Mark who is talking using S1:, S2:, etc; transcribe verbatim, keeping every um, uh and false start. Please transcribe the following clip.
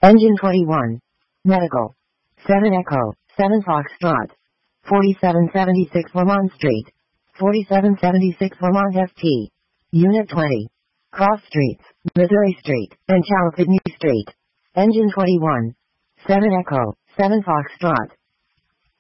S1: Engine twenty-one. Medical. seven Echo, seven Foxtrot. forty-seven seventy-six Vermont Street. forty-seven seventy-six Vermont F T. Unit twenty. Cross Streets, Missouri Street, and Chalapagney Street. Engine twenty-one. seven Echo, seven Foxtrot.